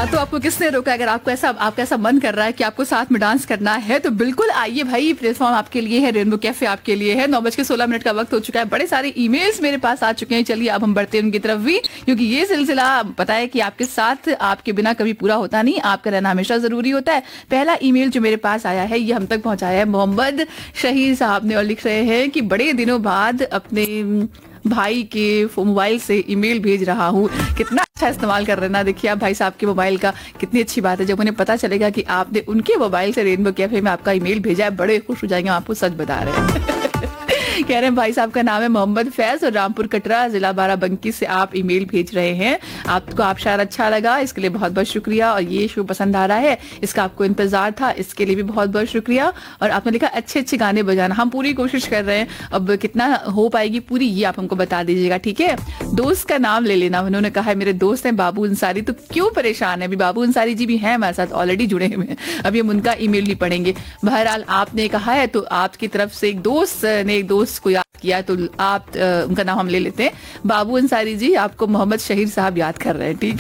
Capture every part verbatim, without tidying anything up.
तो आपको किसने रोका? अगर आपको ऐसा आपका ऐसा मन कर रहा है कि आपको साथ में डांस करना है तो बिल्कुल आइए भाई, प्लेटफॉर्म आपके लिए है, रेनबो कैफे आपके लिए है। नौ बज के सोलह मिनट का वक्त हो चुका है, बड़े सारे ईमेल्स मेरे पास आ चुके हैं। चलिए अब हम बढ़ते हैं उनकी तरफ भी, क्योंकि ये सिलसिला पता है कि आपके साथ आपके बिना कभी पूरा होता नहीं, आपका रहना हमेशा जरूरी होता है। पहला ईमेल जो मेरे पास आया है ये हम तक पहुंचाया है मोहम्मद शहीद साहब ने, और लिख रहे हैं कि बड़े दिनों बाद अपने भाई के मोबाइल से ईमेल भेज रहा हूँ। कितना अच्छा इस्तेमाल कर रहे हैं ना, देखिए आप भाई साहब के मोबाइल का, कितनी अच्छी बात है। जब उन्हें पता चलेगा कि आपने उनके मोबाइल से रेनबो कैफे में आपका ईमेल भेजा है, बड़े खुश हो जाएंगे, आपको सच बता रहे हैं। कह रहे हैं भाई साहब का नाम है मोहम्मद फैज और रामपुर कटरा जिला बाराबंकी से आप ईमेल भेज रहे हैं। आपको आप शायद अच्छा लगा, इसके लिए बहुत बहुत शुक्रिया। और ये शो पसंद आ रहा है, इसका आपको इंतजार था, इसके लिए भी बहुत बहुत शुक्रिया। और आपने लिखा अच्छे अच्छे गाने बजाना, हम पूरी कोशिश कर रहे हैं, अब कितना हो पाएगी पूरी ये आप हमको बता दीजिएगा, ठीक है। दोस्त का नाम ले लेना, उन्होंने कहा है मेरे दोस्त हैं बाबू अंसारी, तो क्यों परेशान है? अभी बाबू अंसारी जी भी हैं हमारे साथ, ऑलरेडी जुड़े हुए हैं, अभी हम उनका ईमेल नहीं पढ़ेंगे। बहरहाल आपने कहा है तो आपकी तरफ से एक दोस्त ने एक दोस्त को याद किया, तो आप आ, उनका नाम हम ले लेते हैं, बाबू अंसारी जी। आपको मोहम्मद शहीद साहब याद कर रहे हैं, ठीक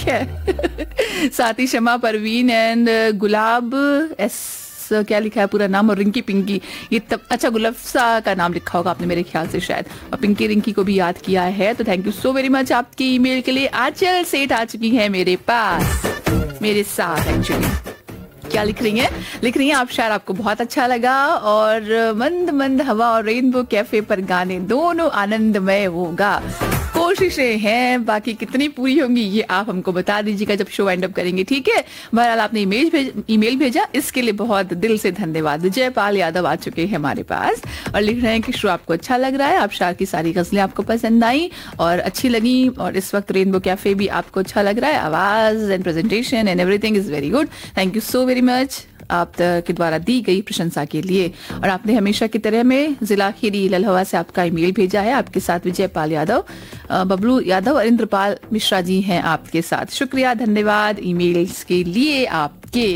है। साथ ही शमा परवीन एंड गुलाब एस क्या लिखा है पूरा नाम, और रिंकी पिंकी, ये तब अच्छा गुलफ्सा का नाम लिखा होगा आपने मेरे ख्याल से शायद, और पिंकी रिंकी को भी याद किया है, तो thank you so very much आपकी ईमेल के लिए। आंचल सेठ आ चुकी है मेरे पास, मेरे साथ एक्चुअली। क्या लिख रही हैं? लिख रही हैं आप शायद आपको बहुत अच्छा लगा, और मंद मंद हवा और रेनबो कैफे पर गाने दोनों आनंदमय होगा। कोशिशें हैं, बाकी कितनी पूरी होंगी ये आप हमको बता दीजिएगा जब शो एंड अप करेंगे, ठीक है। बहरहाल आपने ईमेल भेज ईमेल भेजा, इसके लिए बहुत दिल से धन्यवाद। जयपाल यादव आ चुके हैं हमारे पास और लिख रहे हैं कि शो आपको अच्छा लग रहा है, आप शार की सारी गजलें आपको पसंद आई और अच्छी लगी, और इस वक्त रेनबो कैफे भी आपको अच्छा लग रहा है, आवाज and presentation and everything is very good. Thank you so very much आप के द्वारा दी गई प्रशंसा के लिए। और आपने हमेशा की तरह में जिला खीरी ललहवा से आपका ईमेल भेजा है। आपके साथ विजयपाल यादव, बबलू यादव और इंद्रपाल मिश्रा जी हैं आपके साथ। शुक्रिया, धन्यवाद ईमेल्स के लिए आपके।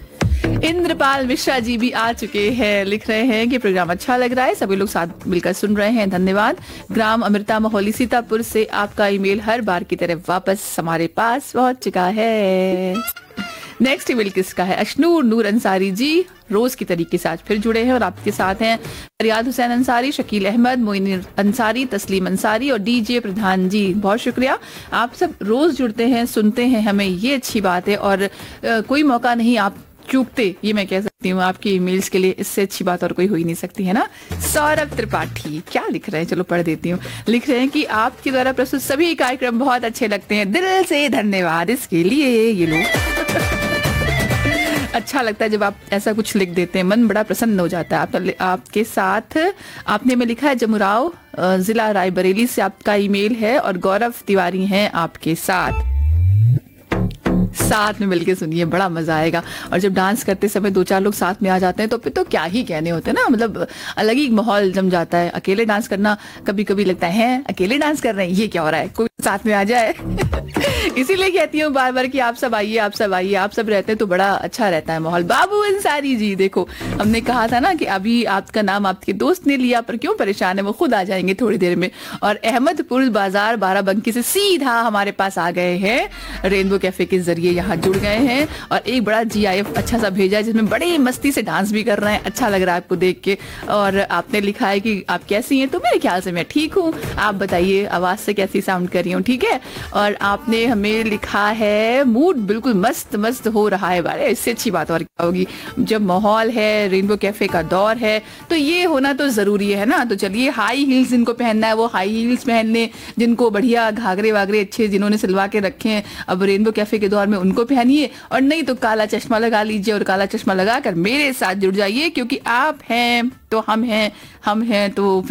इंद्रपाल मिश्रा जी भी आ चुके हैं, लिख रहे हैं कि प्रोग्राम अच्छा लग रहा है, सभी लोग साथ मिलकर सुन रहे हैं, धन्यवाद। ग्राम अमृता मोहली सीतापुर से आपका ईमेल हर बार की तरह वापस हमारे पास पहुंच चुका है। नेक्स्ट ईमेल किसका है? अशनूर नूर अंसारी जी रोज की तरीके से आज फिर जुड़े हैं और आपके साथ हैं फरियाद हुसैन अंसारी, शकील अहमद, मोइन अंसारी, तस्लीम अंसारी और डीजे प्रधान जी। बहुत शुक्रिया, आप सब रोज जुड़ते हैं, सुनते हैं हमें, ये अच्छी बात है। और आ, कोई मौका नहीं आप चूकते, ये मैं कह सकती हूँ आपकी ईमेल्स के लिए, इससे अच्छी बात और कोई हो ही नहीं सकती है ना। सौरभ त्रिपाठी क्या लिख रहे हैं, चलो पढ़ देती हूँ। लिख रहे हैं कि आपके द्वारा प्रस्तुत सभी कार्यक्रम बहुत अच्छे लगते हैं, दिल से धन्यवाद इसके लिए। ये लोग अच्छा लगता है जब आप ऐसा कुछ लिख देते हैं, मन बड़ा प्रसन्न हो जाता है। आप, आपके साथ आपने में लिखा है जमुराव जिला रायबरेली से आपका ईमेल है, और गौरव तिवारी हैं आपके साथ। साथ में मिलके सुनिए, बड़ा मजा आएगा। और जब डांस करते समय दो चार लोग साथ में आ जाते हैं तो फिर तो क्या ही कहने होते हैं ना, मतलब अलग ही माहौल जम जाता है। अकेले डांस करना कभी कभी लगता है अकेले डांस कर रहे हैं, ये क्या हो रहा है, कोई साथ में आ जाए। इसीलिए कहती हूँ बार बार कि आप सब आइए, आप सब आइए, आप सब रहते हैं तो बड़ा अच्छा रहता है माहौल। बाबू अंसारी जी, देखो हमने कहा था ना कि अभी आपका नाम आपके दोस्त ने लिया, पर क्यों परेशान है, वो खुद आ जाएंगे थोड़ी देर में। और अहमदपुर बाजार बाराबंकी से सीधा हमारे पास आ गए हैं, रेनबो कैफे के जरिए यहाँ जुड़ गए हैं, और एक बड़ा जी आई एफ अच्छा सा भेजा है जिसमें बड़ी मस्ती से डांस भी कर रहे हैं, अच्छा लग रहा है आपको देख के। और आपने लिखा है कि आप कैसी हैं, तो मेरे ख्याल से मैं ठीक हूँ, आप बताइए आवाज से कैसी साउंड कर रही हूँ, ठीक है। और आपने हमें लिखा है मूड बिल्कुल मस्त मस्त हो रहा है, बारे इससे अच्छी बात और क्या होगी। जब माहौल है, रेनबो कैफे का दौर है, तो ये होना तो जरूरी है ना। तो चलिए, हाई हील्स जिनको पहनना है वो हाई हील्स पहन ले, जिनको बढ़िया घाघरे वागरे अच्छे जिन्होंने सिलवा के रखे हैं अब रेनबो कैफे के दौर में उनको पहनिए, और नहीं तो काला चश्मा लगा लीजिए, और काला चश्मा लगाकर मेरे साथ जुड़ जाइए, क्योंकि आप हैं तो हम हैं, हम हैं तो